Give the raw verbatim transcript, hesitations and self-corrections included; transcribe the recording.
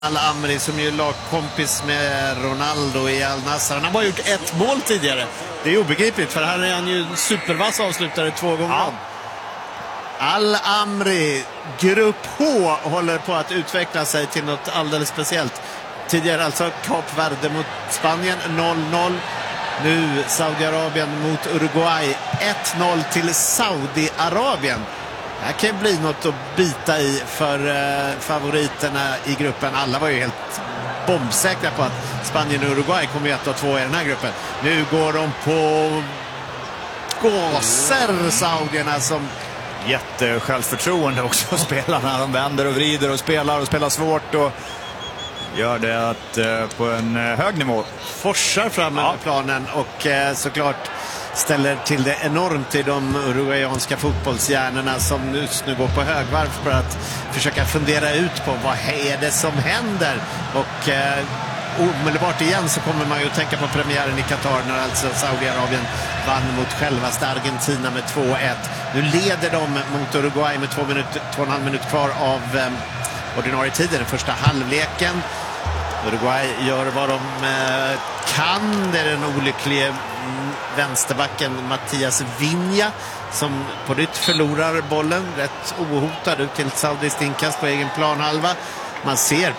Al-Amri som ju är lagkompis med Ronaldo i Al-Nassr. Han har bara gjort ett mål tidigare. Det är obegripligt, för här är han ju supervass avslutare två gånger. Ja. Al-Amri, grupp H, håller på att utveckla sig till något alldeles speciellt. Tidigare alltså Kap Verde mot Spanien noll noll. Nu Saudiarabien mot Uruguay ett noll till Saudiarabien. Det här kan bli något att bita i för eh, favoriterna i gruppen. Alla var ju helt bombsäkra på att Spanien och Uruguay kommer ett och två i den här gruppen. Nu går de på gaser, saudierna, som jättesjälvförtroende också, spelarna. De vänder och vrider och spelar och spelar svårt och gör det att, eh, på en eh, hög nivå. Forsar fram ja. planen och eh, såklart ställer till det enormt i de uruguayanska fotbollshjärnorna som just nu går på högvarv för att försöka fundera ut på vad är det som händer. Och eh, omedelbart igen så kommer man ju att tänka på premiären i Qatar när alltså Saudiarabien vann mot självaste Argentina med två ett. Nu leder de mot Uruguay med två, minut, två och en halv minut kvar av eh, ordinarie tiden, den första halvleken. Uruguay gör vad de eh, kan. Det är den olyckliga vänsterbacken Mattias Vinha som på nytt förlorar bollen rätt ohotad ut till saudiskt inkast på egen planhalva. Man ser